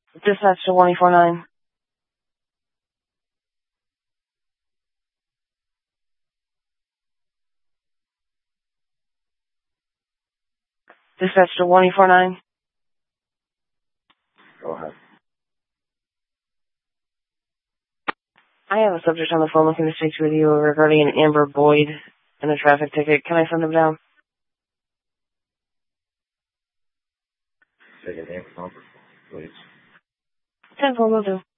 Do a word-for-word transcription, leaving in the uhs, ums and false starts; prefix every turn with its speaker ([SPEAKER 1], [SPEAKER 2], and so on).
[SPEAKER 1] Dispatch to one four nine. Dispatch to one four nine.
[SPEAKER 2] Go ahead.
[SPEAKER 1] I have a subject on the phone looking to speak with you regarding an Amber Boyd and a traffic ticket. Can I send him down?
[SPEAKER 2] Take a name, number, please.
[SPEAKER 1] ten four will do.